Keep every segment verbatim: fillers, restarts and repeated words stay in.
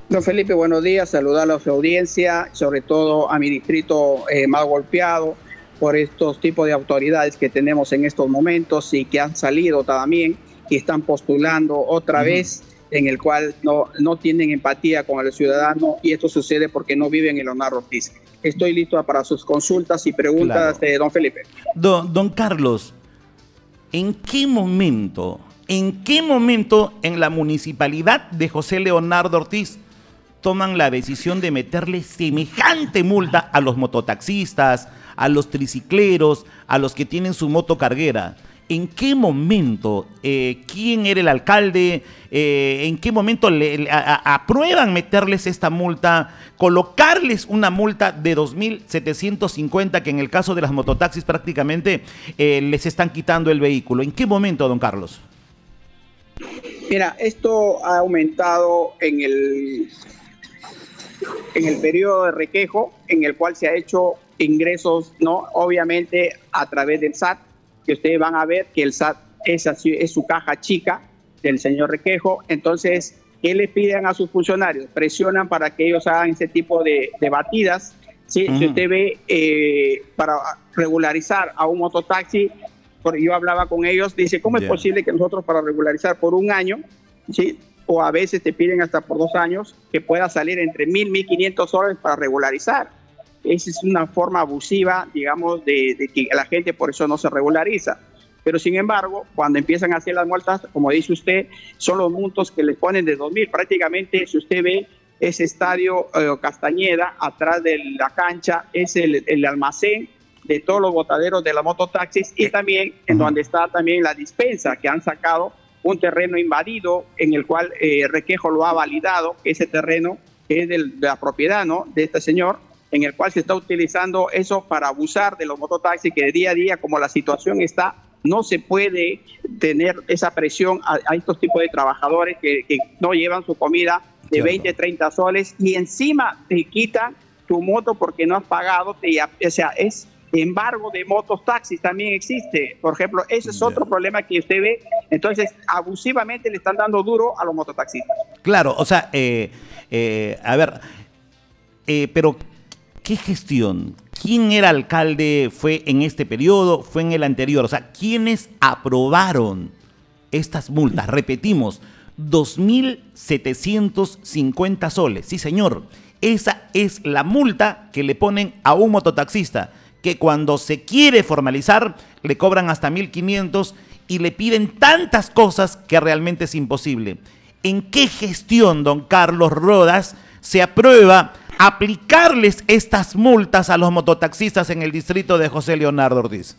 Don Felipe, buenos días, saludar a su audiencia, sobre todo a mi distrito eh, más golpeado por estos tipos de autoridades que tenemos en estos momentos y que han salido también y están postulando otra Ujú. vez, en el cual no, no tienen empatía con el ciudadano, y esto sucede porque no viven en Leonardo Ortiz. Estoy listo para sus consultas y preguntas, Claro. eh, don Felipe. Don, don Carlos, ¿en qué momento, en qué momento en la municipalidad de José Leonardo Ortiz toman la decisión de meterle semejante multa a los mototaxistas, a los tricicleros, a los que tienen su moto carguera? ¿En qué momento? Eh, ¿Quién era el alcalde? Eh, ¿En qué momento le, le, a, a, aprueban meterles esta multa? Colocarles una multa de dos mil setecientos cincuenta, que en el caso de las mototaxis prácticamente eh, les están quitando el vehículo. ¿En qué momento, don Carlos? Mira, esto ha aumentado en el, en el periodo de requejo, en el cual se ha hecho ingresos, ¿no? Obviamente a través del S A T, que ustedes van a ver que el S A T es, así, es su caja chica del señor Requejo. Entonces, ¿qué le piden a sus funcionarios? Presionan para que ellos hagan ese tipo de, de batidas. ¿Sí? Uh-huh. Si usted ve, eh, para regularizar a un mototaxi, porque yo hablaba con ellos, dice, ¿cómo yeah. es posible que nosotros para regularizar por un año, ¿sí? o a veces te piden hasta por dos años, que pueda salir entre mil, mil quinientos dólares para regularizar? Esa es una forma abusiva, digamos, de, de que la gente por eso no se regulariza. Pero sin embargo, cuando empiezan a hacer las multas, como dice usted, son los montos que les ponen de dos mil. Prácticamente, si usted ve ese estadio eh, Castañeda, atrás de la cancha, es el, el almacén de todos los botaderos de las mototaxis, y también en uh-huh. donde está también la dispensa, que han sacado un terreno invadido, en el cual eh, Requejo lo ha validado, que ese terreno es de la propiedad, ¿no?, de este señor, en el cual se está utilizando eso para abusar de los mototaxis, que de día a día, como la situación está, no se puede tener esa presión a, a estos tipos de trabajadores que, que no llevan su comida de veinte, treinta soles, y encima te quitan tu moto porque no has pagado. Te, o sea, es embargo de motos taxis también existe, por ejemplo. Ese es otro yeah. problema que usted ve. Entonces, abusivamente le están dando duro a los mototaxistas. Claro, o sea, eh, eh, a ver, eh, pero ¿qué gestión? ¿Quién era alcalde? ¿Fue en este periodo? ¿Fue en el anterior? O sea, ¿quiénes aprobaron estas multas? Repetimos, dos mil setecientos cincuenta soles. Sí, señor. Esa es la multa que le ponen a un mototaxista, que cuando se quiere formalizar le cobran hasta mil quinientos y le piden tantas cosas que realmente es imposible. ¿En qué gestión, don Carlos Rodas, se aprueba aplicarles estas multas a los mototaxistas en el distrito de José Leonardo Ortiz?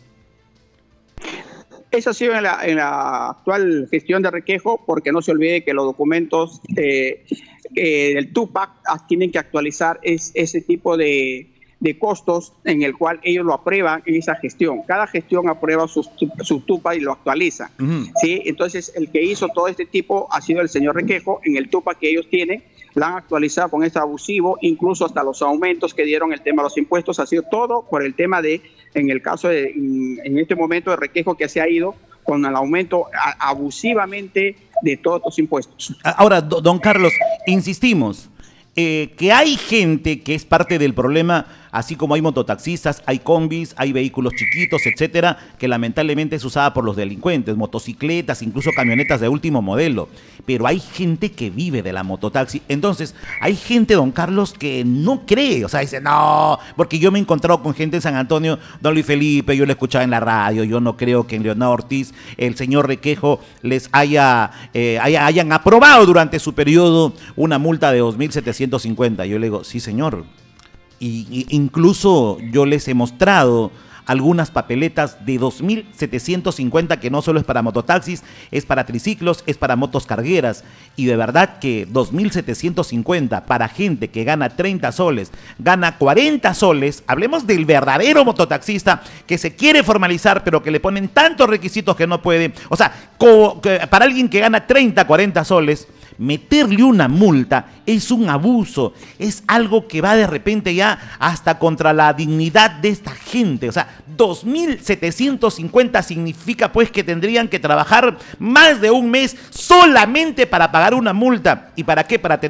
Eso ha sido en la, en la actual gestión de Requejo, porque no se olvide que los documentos eh, eh, del Tupac tienen que actualizar es, ese tipo de, de costos, en el cual ellos lo aprueban en esa gestión. Cada gestión aprueba sus, sus Tupac y lo actualiza. Uh-huh. ¿Sí? Entonces, el que hizo todo este tipo ha sido el señor Requejo. En el Tupac que ellos tienen, la han actualizado con este abusivo, incluso hasta los aumentos que dieron, el tema de los impuestos, ha sido todo por el tema de, en el caso de, en este momento de Requejo, que se ha ido con el aumento a, abusivamente de todos los impuestos. Ahora, don Carlos, insistimos, eh, que hay gente que es parte del problema, así como hay mototaxistas, hay combis, hay vehículos chiquitos, etcétera, que lamentablemente es usada por los delincuentes, motocicletas, incluso camionetas de último modelo. Pero hay gente que vive de la mototaxi. Entonces, hay gente, don Carlos, que no cree, o sea, dice, no, porque yo me he encontrado con gente en San Antonio, don Luis Felipe, yo lo escuchaba en la radio, yo no creo que en Leonardo Ortiz el señor Requejo les haya, eh, haya hayan aprobado durante su periodo una multa de dos mil setecientos cincuenta. Yo le digo, sí, señor. Y, y incluso yo les he mostrado algunas papeletas de dos mil setecientos cincuenta, que no solo es para mototaxis, es para triciclos, es para motos cargueras. Y de verdad que dos mil setecientos cincuenta para gente que gana treinta soles, gana cuarenta soles, hablemos del verdadero mototaxista que se quiere formalizar, pero que le ponen tantos requisitos que no puede. O sea, para alguien que gana treinta, cuarenta soles, meterle una multa es un abuso, es algo que va de repente ya hasta contra la dignidad de esta gente. O sea, dos mil setecientos cincuenta significa pues que tendrían que trabajar más de un mes solamente para pagar una multa. ¿Y para qué? Para tener